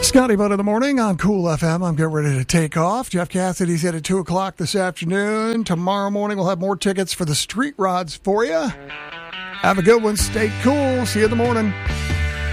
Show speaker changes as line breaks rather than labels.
Scotty Bud in the morning on Cool FM. I'm getting ready to take off. Jeff Cassidy's here at 2 o'clock this afternoon. Tomorrow morning we'll have more tickets for the street rods for you. Have a good one. Stay cool. See you in the morning.